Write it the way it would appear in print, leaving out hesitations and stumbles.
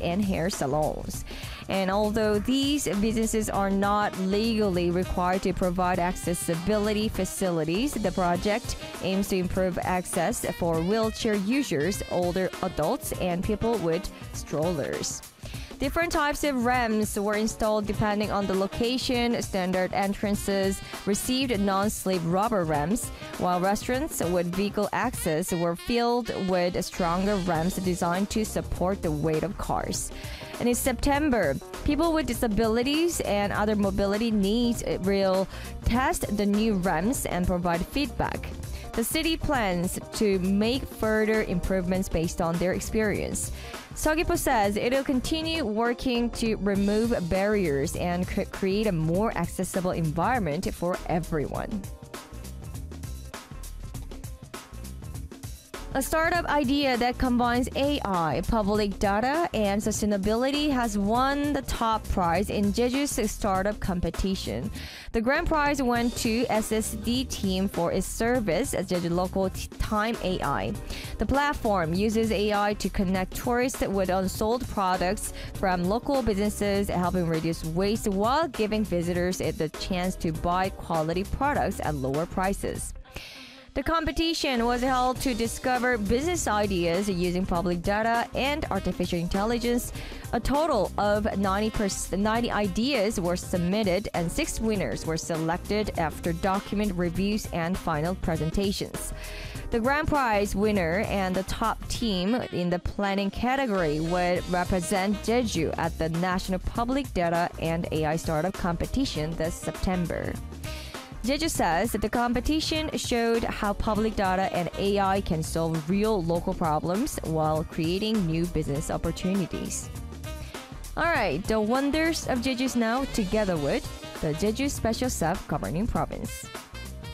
and hair salons. And although these businesses are not legally required to provide accessibility facilities, the project aims to improve access for wheelchair users, older adults, and people with strollers. Different types of ramps were installed depending on the location. Standard entrances received non-slip rubber ramps, while restaurants with vehicle access were filled with stronger ramps designed to support the weight of cars. And in September, people with disabilities and other mobility needs will test the new ramps and provide feedback. The city plans to make further improvements based on their experience. Seogwipo says it will continue working to remove barriers and create a more accessible environment for everyone. A startup idea that combines AI, public data, and sustainability has won the top prize in Jeju's startup competition. The grand prize went to SSD team for its service at Jeju Local Time AI. The platform uses AI to connect tourists with unsold products from local businesses, helping reduce waste while giving visitors the chance to buy quality products at lower prices. The competition was held to discover business ideas using public data and artificial intelligence. A total of 90 ideas were submitted, and 6 winners were selected after document reviews and final presentations. The grand prize winner and the top team in the planning category would represent Jeju at the National Public Data and AI Startup Competition this September. Jeju says that the competition showed how public data and AI can solve real local problems while creating new business opportunities. Alright, the wonders of Jeju's now together with the Jeju Special Self-Governing Province.